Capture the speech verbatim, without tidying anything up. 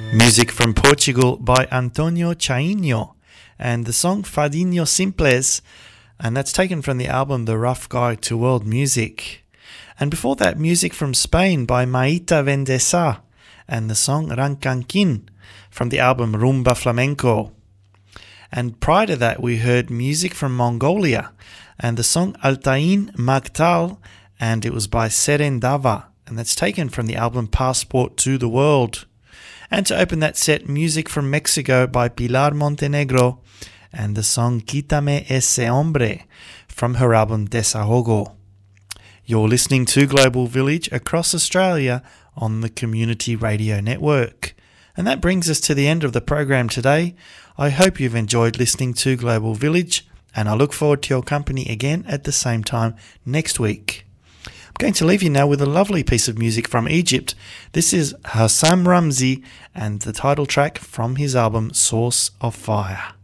Music from Portugal by António Chainho and the song Fadinho Simples, and that's taken from the album The Rough Guide to World Music. And before that, music from Spain by Maita Vendesa and the song Rancanquin from the album Rumba Flamenco. And prior to that, we heard music from Mongolia and the song Altain Magtal, and it was by Seren Dava, and that's taken from the album Passport to the World. And to open that set, music from Mexico by Pilar Montenegro and the song Quítame ese hombre from her album Desahogo. You're listening to Global Village across Australia on the Community Radio Network. And that brings us to the end of the program today. I hope you've enjoyed listening to Global Village, and I look forward to your company again at the same time next week. I'm going to leave you now with a lovely piece of music from Egypt. This is Hassam Ramzi and the title track from his album Source of Fire.